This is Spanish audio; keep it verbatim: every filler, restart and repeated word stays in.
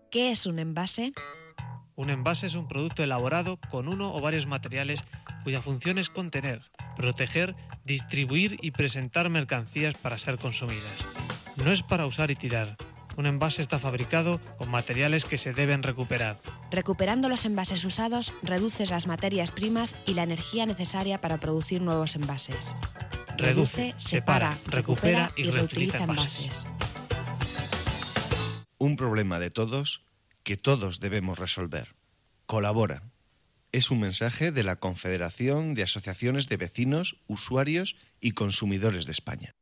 ¿Qué es un envase? Un envase es un producto elaborado con uno o varios materiales cuya función es contener, proteger, distribuir y presentar mercancías para ser consumidas. No es para usar y tirar. Un envase está fabricado con materiales que se deben recuperar. Recuperando los envases usados, reduces las materias primas y la energía necesaria para producir nuevos envases. Reduce, separa, recupera y reutiliza envases. Un problema de todos que todos debemos resolver. Colabora. Es un mensaje de la Confederación de Asociaciones de Vecinos, Usuarios y Consumidores de España.